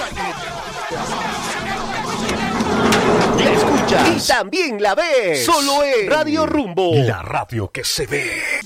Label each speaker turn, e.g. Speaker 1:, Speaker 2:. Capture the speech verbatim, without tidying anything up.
Speaker 1: La escuchas y también la ves. Solo es Radio Rumbo,
Speaker 2: la radio que se ve.